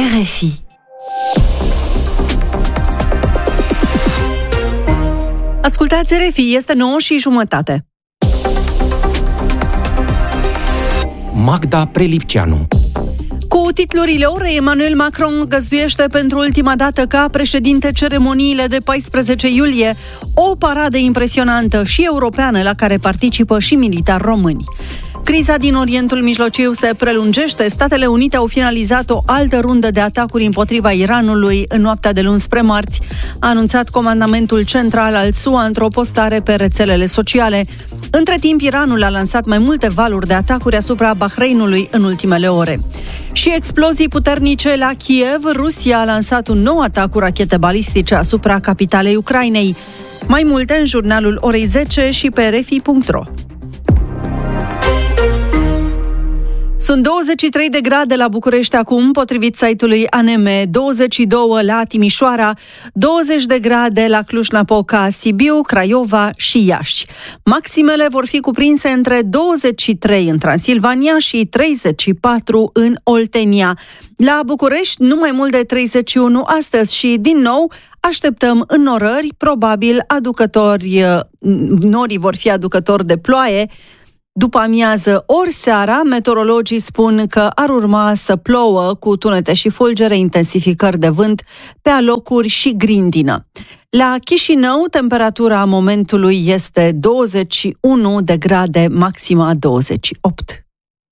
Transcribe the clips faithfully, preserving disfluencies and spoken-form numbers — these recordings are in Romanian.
R F I. Ascultați R F I, este nouă și jumătate. Magda Prelipceanu. Cu titlurile orei, Emmanuel Macron găzduiește pentru ultima dată ca președinte ceremoniile de paisprezece iulie, o paradă impresionantă și europeană la care participă și militari români. Criza din Orientul Mijlociu se prelungește. Statele Unite au finalizat o altă rundă de atacuri împotriva Iranului în noaptea de luni spre marți, a anunțat comandamentul central al S U A într-o postare pe rețelele sociale. Între timp, Iranul a lansat mai multe valuri de atacuri asupra Bahreinului în ultimele ore. Și explozii puternice la Kiev. Rusia a lansat un nou atac cu rachete balistice asupra capitalei Ucrainei. Mai multe în jurnalul orei zece și pe r f i punct r o. Sunt douăzeci și trei de grade la București acum, potrivit site-ului A N M, douăzeci și doi la Timișoara, douăzeci de grade la Cluj-Napoca, Sibiu, Craiova și Iași. Maximele vor fi cuprinse între douăzeci și trei în Transilvania și treizeci și patru în Oltenia. La București, nu mai mult de treizeci și unu astăzi și, din nou, așteptăm înnorări, probabil aducători, norii vor fi aducători de ploaie. După amiază ori seara, meteorologii spun că ar urma să plouă cu tunete și fulgere, intensificări de vânt pe alocuri și grindină. La Chișinău, temperatura momentului este douăzeci și unu de grade, maxima douăzeci și opt.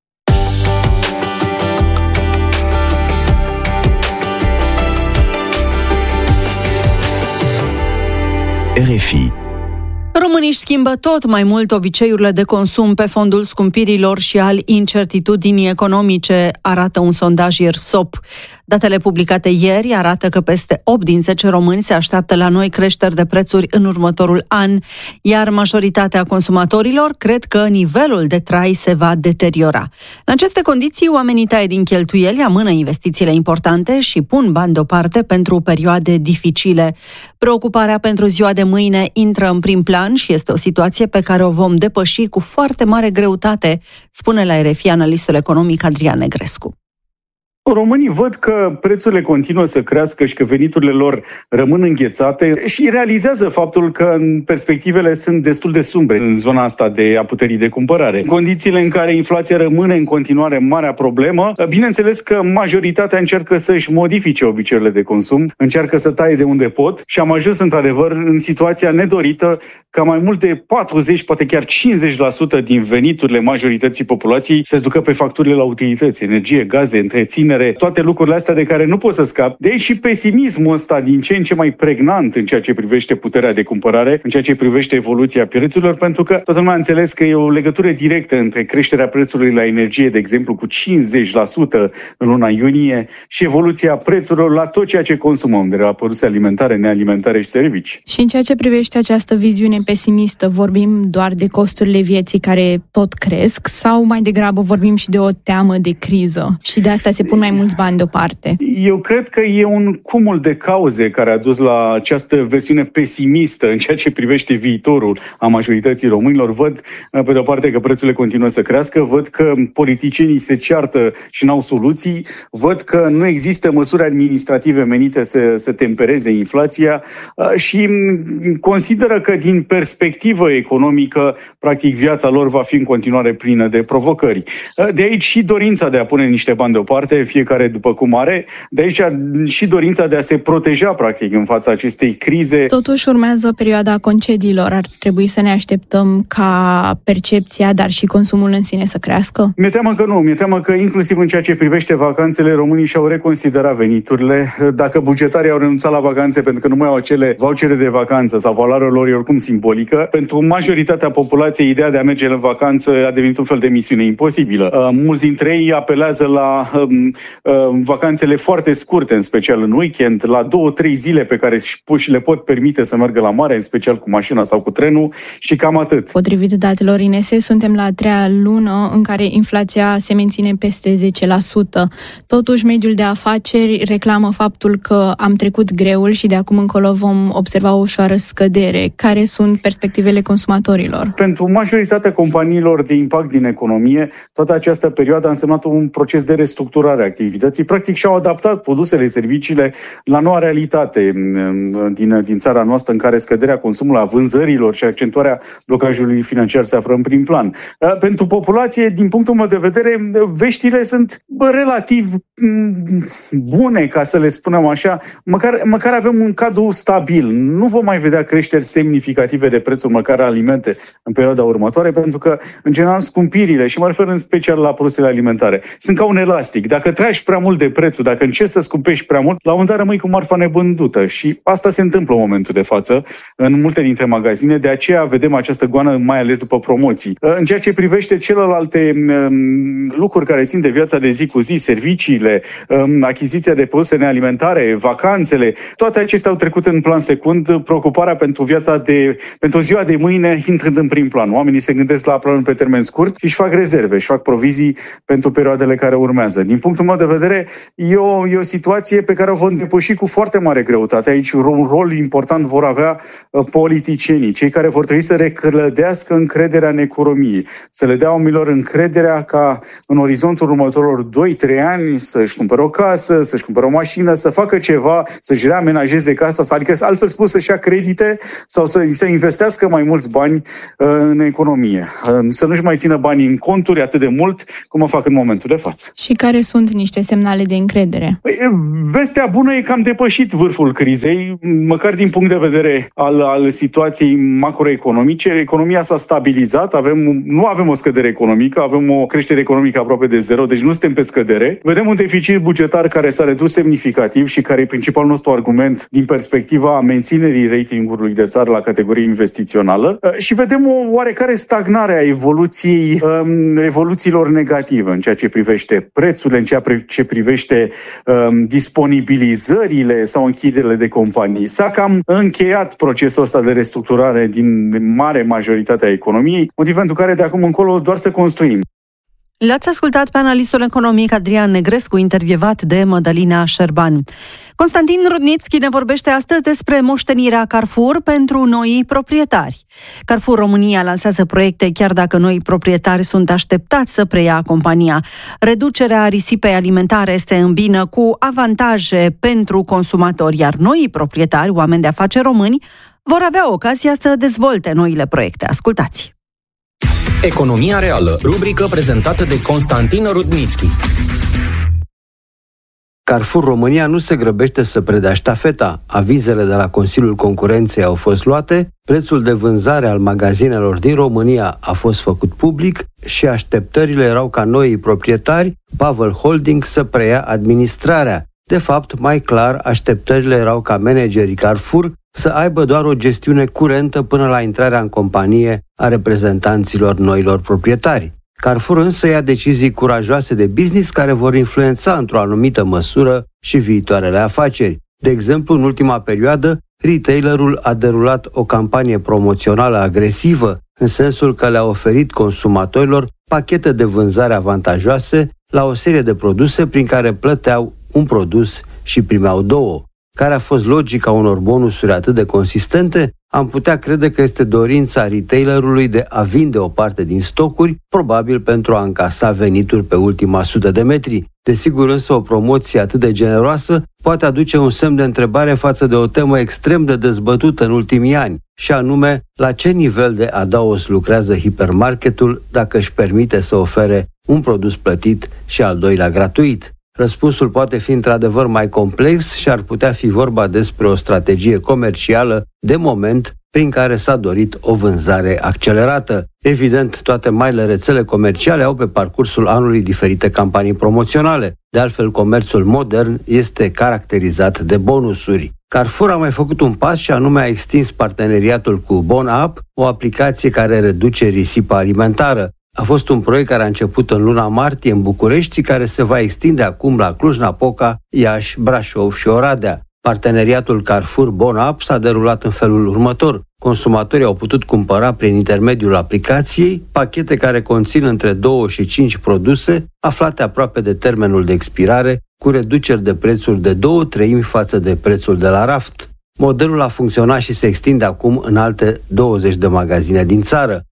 R F I. Românii își schimbă tot mai mult obiceiurile de consum pe fondul scumpirilor și al incertitudinii economice, arată un sondaj I R S O P. Datele publicate ieri arată că peste opt din zece români se așteaptă la noi creșteri de prețuri în următorul an, iar majoritatea consumatorilor cred că nivelul de trai se va deteriora. În aceste condiții, oamenii taie din cheltuieli, amână investițiile importante și pun bani deoparte pentru perioade dificile. Preocuparea pentru ziua de mâine intră în prim plan și este o situație pe care o vom depăși cu foarte mare greutate, spune la R F I analistul economic Adrian Negrescu. Românii văd că prețurile continuă să crească și că veniturile lor rămân înghețate și realizează faptul că perspectivele sunt destul de sumbre în zona asta de a puterii de cumpărare. În condițiile în care inflația rămâne în continuare marea problemă, bineînțeles că majoritatea încearcă să-și modifice obiceiurile de consum, încearcă să taie de unde pot și am ajuns într-adevăr în situația nedorită ca mai mult de patruzeci, poate chiar cincizeci la sută din veniturile majorității populației să se ducă pe facturile la utilități, energie, gaze, întreținere, toate lucrurile astea de care nu poți să scapi. De aici și pesimismul ăsta din ce în ce mai pregnant în ceea ce privește puterea de cumpărare, în ceea ce privește evoluția prețurilor, pentru că toată lumea a înțeles că e o legătură directă între creșterea prețului la energie, de exemplu, cu cincizeci la sută în luna iunie și evoluția prețurilor la tot ceea ce consumăm, de la produse alimentare, nealimentare și servicii. Și în ceea ce privește această viziune pesimistă, vorbim doar de costurile vieții care tot cresc sau mai degrabă vorbim și de o teamă de criză și de asta se pun mai mulți bani deoparte? Eu cred că e un cumul de cauze care a dus la această versiune pesimistă în ceea ce privește viitorul a majorității românilor. Văd, pe de o parte, că prețurile continuă să crească, văd că politicienii se ceartă și n-au soluții, văd că nu există măsuri administrative menite să, să tempereze inflația și consideră că din perspectivă economică, practic, viața lor va fi în continuare plină de provocări. De aici și dorința de a pune niște bani deoparte, fiecare după cum are, de aici și dorința de a se proteja, practic, în fața acestei crize. Totuși urmează perioada concediilor. Ar trebui să ne așteptăm ca percepția, dar și consumul în sine să crească? Mi-e teamă că nu. Mi-e teamă că inclusiv în ceea ce privește vacanțele, românii și-au reconsiderat veniturile. Dacă bugetarii au renunțat la vacanțe pentru că nu mai au acele vouchere de vacanță sau valoarea lor e oricum simbolică, pentru majoritatea populației ideea de a merge în vacanță a devenit un fel de misiune imposibilă. Mulți dintre ei apelează la um, um, vacanțele foarte scurte, în special în weekend, la două, trei zile pe care și le pot permite să meargă la mare, în special cu mașina sau cu trenul și cam atât. Potrivit datelor I N S, suntem la a treia lună în care inflația se menține peste zece la sută. Totuși, mediul de afaceri reclamă faptul că am trecut greul și de acum încolo vom observa o ușoară scădere. Care sunt perspectivele consumatorilor? Pentru majoritatea companiilor de impact din economie, toată această perioadă a însemnat un proces de restructurare a activității. Practic și-au adaptat produsele, serviciile la noua realitate din, din țara noastră, în care scăderea consumului, a vânzărilor și accentuarea blocajului financiar se află în prim plan. Pentru populație, din punctul meu de vedere, veștile sunt bă, relativ bune, ca să le spunem așa. Măcar, măcar avem un cadru stabil. Nu vom mai vedea creșteri semnificative de prețuri, măcar alimente, în perioada următoare, pentru că, în general, scumpirile, și mă refer în special la produsele alimentare, sunt ca un elastic. Dacă tragi prea mult de prețul, dacă încerci să scumpești prea mult, la un dat rămâi cu marfa nebândută. Și asta se întâmplă în momentul de față în multe dintre magazine, de aceea vedem această goană, mai ales după promoții. În ceea ce privește celelalte lucruri care țin de viața de zi cu zi, serviciile, achiziția de produse nealimentare, vacanțele, toate acestea au trecut în plan secund, preocuparea pentru viața de, pentru ziua de mâine intrând în prim plan. Oamenii se gândesc la planul pe termen scurt și își fac rezerve, își fac provizii pentru perioadele care urmează. Din punctul meu de vedere, e o, e o situație pe care o vom depăși cu foarte mare greutate. Aici un rol important vor avea politicienii, cei care vor trebui să reclădească încrederea în economie, să le dea oamenilor încrederea ca în orizontul următorilor doi trei ani să-și cumpere o casă, să-și cumpere o mașină, să facă ceva, să-și reamenajeze casa, adică altfel spus să-și ia credite sau să, să investească mai mulți bani în economie. Să nu-și mai țină banii în conturi atât de mult cum o fac în momentul de față. Și care sunt niște semnale de încredere? Păi, vestea bună e că am depășit vârful crizei, măcar din punct de vedere al, al situației macroeconomice. Economia s-a stabilizat, avem, nu avem o scădere economică, avem o creștere economică aproape de zero, deci nu suntem pe scădere. Vedem un deficit bugetar care s-a redus semnificativ și care e principalul nostru argument din perspectiva menținerii ratingului de țară la categorie investițională. Și vedem o oarecare stagnare a evoluției, um, evoluțiilor negative în ceea ce privește prețurile, în ceea ce privește um, disponibilizările sau închiderile de companii. S-a cam încheiat procesul ăsta de restructurare din mare majoritatea economiei, motiv pentru care de acum încolo doar să construim. L-ați ascultat pe analistul economic Adrian Negrescu, intervievat de Mădălina Șerban. Constantin Rudnițchi ne vorbește astăzi despre moștenirea Carrefour pentru noii proprietari. Carrefour România lansează proiecte chiar dacă noi proprietari sunt așteptați să preia compania. Reducerea risipei alimentare se îmbină cu avantaje pentru consumatori, iar noii proprietari, oameni de afaceri români, vor avea ocazia să dezvolte noile proiecte. Ascultați! Economia reală, rubrică prezentată de Constantin Rudnițchi. Carrefour România nu se grăbește să predea ștafeta. Avizele de la Consiliul Concurenței au fost luate, prețul de vânzare al magazinelor din România a fost făcut public și așteptările erau ca noii proprietari, Pavel Holding, să preia administrarea. De fapt, mai clar, așteptările erau ca managerii Carrefour să aibă doar o gestiune curentă până la intrarea în companie a reprezentanților noilor proprietari. Carrefour însă ia decizii curajoase de business care vor influența într-o anumită măsură și viitoarele afaceri. De exemplu, în ultima perioadă, retailerul a derulat o campanie promoțională agresivă, în sensul că le-a oferit consumatorilor pachete de vânzare avantajoase la o serie de produse prin care plăteau un produs și primeau două. Care a fost logica unor bonusuri atât de consistente? Am putea crede că este dorința retailerului de a vinde o parte din stocuri, probabil pentru a încasa venituri pe ultima sută de metri. Desigur, însă, o promoție atât de generoasă poate aduce un semn de întrebare față de o temă extrem de dezbătută în ultimii ani, și anume, la ce nivel de adaos lucrează hipermarketul dacă își permite să ofere un produs plătit și al doilea gratuit. Răspunsul poate fi într-adevăr mai complex și ar putea fi vorba despre o strategie comercială de moment prin care s-a dorit o vânzare accelerată. Evident, toate marile rețele comerciale au pe parcursul anului diferite campanii promoționale. De altfel, comerțul modern este caracterizat de bonusuri. Carrefour a mai făcut un pas și anume a extins parteneriatul cu BonUp, o aplicație care reduce risipa alimentară. A fost un proiect care a început în luna martie în București și care se va extinde acum la Cluj-Napoca, Iași, Brașov și Oradea. Parteneriatul Carrefour-BonUp s-a derulat în felul următor. Consumatorii au putut cumpăra prin intermediul aplicației pachete care conțin între două și cinci produse aflate aproape de termenul de expirare, cu reduceri de prețuri de două treimi față de prețul de la raft. Modelul a funcționat și se extinde acum în alte douăzeci de magazine din țară.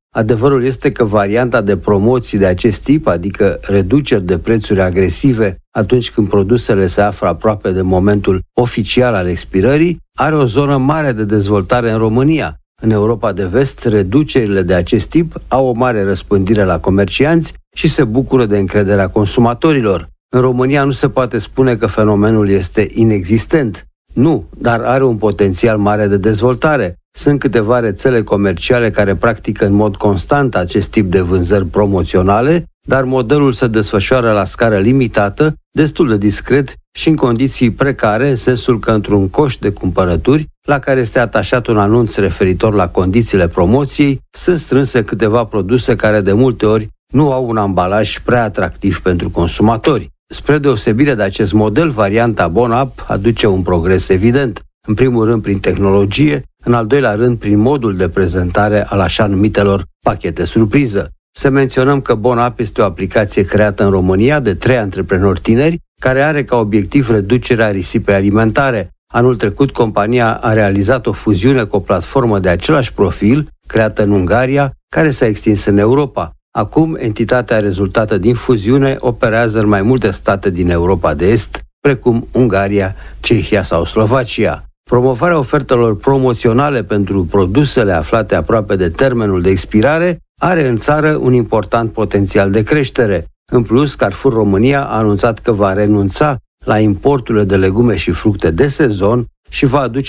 Adevărul este că varianta de promoții de acest tip, adică reduceri de prețuri agresive atunci când produsele se află aproape de momentul oficial al expirării, are o zonă mare de dezvoltare în România. În Europa de Vest, reducerile de acest tip au o mare răspândire la comercianți și se bucură de încrederea consumatorilor. În România nu se poate spune că fenomenul este inexistent. Nu, dar are un potențial mare de dezvoltare. Sunt câteva rețele comerciale care practică în mod constant acest tip de vânzări promoționale, dar modelul se desfășoară la scară limitată, destul de discret și în condiții precare, în sensul că într-un coș de cumpărături, la care este atașat un anunț referitor la condițiile promoției, sunt strânse câteva produse care de multe ori nu au un ambalaj prea atractiv pentru consumatori. Spre deosebire de acest model, varianta Bon-Up aduce un progres evident, în primul rând prin tehnologie, în al doilea rând prin modul de prezentare al așa numitelor pachete surpriză. Să menționăm că Bon-Up este o aplicație creată în România de trei antreprenori tineri, care are ca obiectiv reducerea risipei alimentare. Anul trecut, compania a realizat o fuziune cu o platformă de același profil, creată în Ungaria, care s-a extins în Europa. Acum, entitatea rezultată din fuziune operează în mai multe state din Europa de Est, precum Ungaria, Cehia sau Slovacia. Promovarea ofertelor promoționale pentru produsele aflate aproape de termenul de expirare are în țară un important potențial de creștere. În plus, Carrefour România a anunțat că va renunța la importurile de legume și fructe de sezon și va aduce